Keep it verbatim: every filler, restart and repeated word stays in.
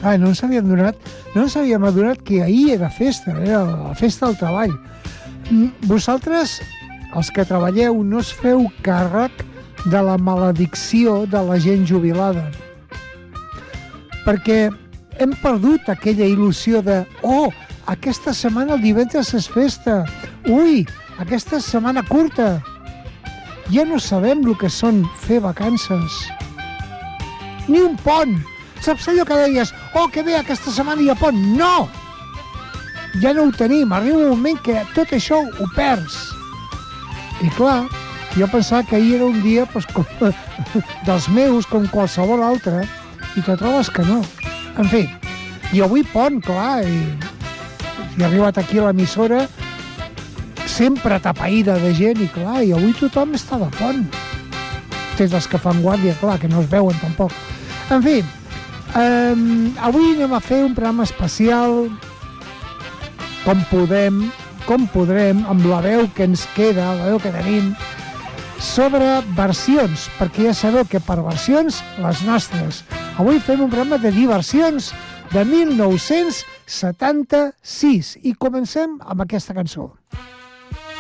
Ah, no ens havíem donat, no ens havíem adonat que ahir era festa, era la festa del treball. Vosaltres, els que treballeu, no us feu càrrec de la maledicció de la gent jubilada. Perquè hem perdut aquella il·lusió de oh, aquesta setmana el divendres és festa. Ui, aquesta setmana curta. Ja no sabem el que són fer vacances. Ni un pont. Saps allò que deies, oh, que bé, aquesta setmana hi ha pont? No! Ja no ho tenim. Arriba un moment que tot això ho perds. I clar, jo pensava que ahir era un dia pues, com, dels meus, com qualsevol altre, i te trobes que no. En fi, i avui pont, clar, i, i he arribat aquí a l'emissora sempre tapaïda de gent, i clar, i avui tothom està de pont. Tens els que fan guàrdia, clar, que no es veuen tampoc. En fi, eh, avui anem a fer un programa especial, com podem, com podrem, amb la veu que ens queda, la veu que tenim, sobre versions, perquè ja sabeu que per versions, les nostres. Avui fem un programa de diversions de mil nou-cents setanta-sis i comencem amb aquesta cançó.